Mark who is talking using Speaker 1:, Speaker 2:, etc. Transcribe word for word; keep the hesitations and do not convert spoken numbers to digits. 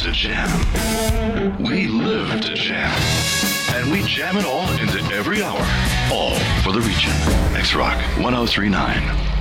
Speaker 1: to jam. We live to jam. And we jam it all into every hour. All for the region. X-Rock ten thirty-nine.